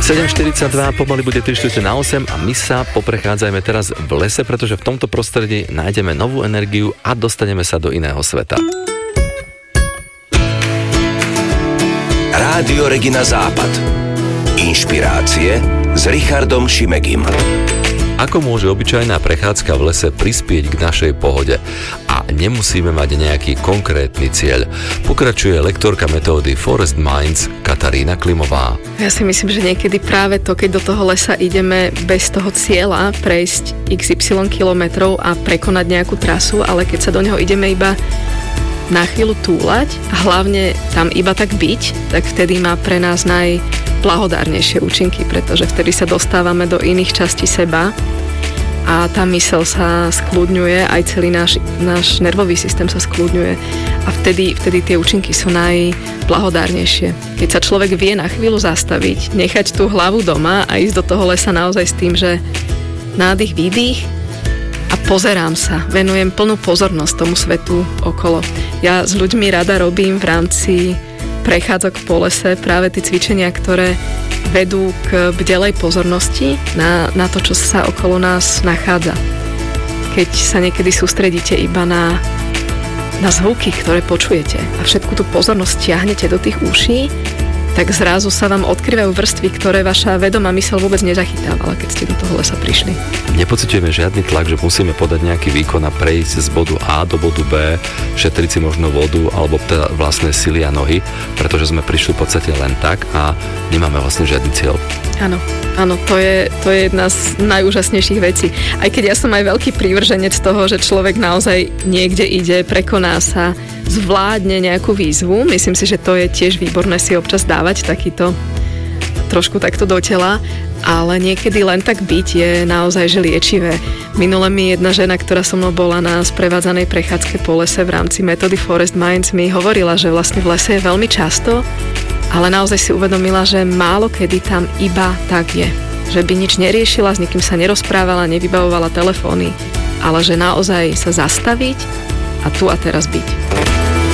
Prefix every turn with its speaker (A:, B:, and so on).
A: 7:42, pomaly bude 7:45 a my sa poprechádzajme teraz v lese, pretože v tomto prostredí nájdeme novú energiu a dostaneme sa do iného sveta.
B: Rádio Regina Západ. Inšpirácie s Richardom Šimegim.
A: Ako môže obyčajná prechádzka v lese prispieť k našej pohode? A nemusíme mať nejaký konkrétny cieľ. Pokračuje lektorka metódy Forest Minds Katarína Klimová.
C: Ja si myslím, že niekedy práve to, keď do toho lesa ideme bez toho cieľa prejsť XY kilometrov a prekonať nejakú trasu, ale keď sa do neho ideme iba na chvíľu túlať a hlavne tam iba tak byť, tak vtedy má pre nás najblahodárnejšie účinky, pretože vtedy sa dostávame do iných častí seba a tá myseľ sa skľudňuje, aj celý náš nervový systém sa skľudňuje a vtedy tie účinky sú najblahodárnejšie. Keď sa človek vie na chvíľu zastaviť, nechať tú hlavu doma a ísť do toho lesa naozaj s tým, že nádych, výdych a pozerám sa, venujem plnú pozornosť tomu svetu okolo. Ja s ľuďmi rada robím v rámci prechádzok po lese práve tie cvičenia, ktoré vedú k bdelej pozornosti na to, čo sa okolo nás nachádza. Keď sa niekedy sústredíte iba na zvuky, ktoré počujete a všetku tú pozornosť tiahnete do tých uší, tak zrazu sa vám odkryvajú vrstvy, ktoré vaša vedomá myseľ vôbec nezachytávala, keď ste do toho lesa prišli.
A: Nepociťujeme žiadny tlak, že musíme podať nejaký výkon a prejsť z bodu A do bodu B, šetriť si možno vodu alebo teda vlastné sily a nohy, pretože sme prišli v podstate len tak a nemáme vlastne žiadny cieľ. Áno, to je jedna z najúžasnejších vecí. Aj keď ja som aj veľký prívrženec toho, že človek naozaj niekde ide, prekoná sa, zvládne nejakú výzvu. Myslím si, že to je tiež výborné si občas dávať takýto trošku takto do tela, ale niekedy len tak byť je naozaj že liečivé. Minule mi jedna žena, ktorá so mnou bola na sprevádzanej prechádzke po lese v rámci metódy Forest Minds, mi hovorila, že vlastne v lese je veľmi často, ale naozaj si uvedomila, že málo kedy tam iba tak je. Že by nič neriešila, s nikým sa nerozprávala, nevybavovala telefóny, ale že naozaj sa zastaviť a tu a teraz byť.